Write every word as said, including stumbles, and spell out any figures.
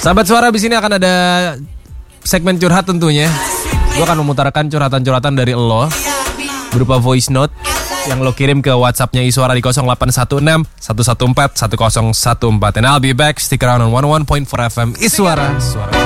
Sahabat Suara, di sini akan ada segmen curhat tentunya. Gue akan memutarkan curhatan-curhatan dari lo berupa voice note yang lo kirim ke WhatsAppnya Iswara di nol delapan satu enam satu satu empat satu nol satu empat. And I'll be back. Stick around on one oh one point four F M Iswara. Suara.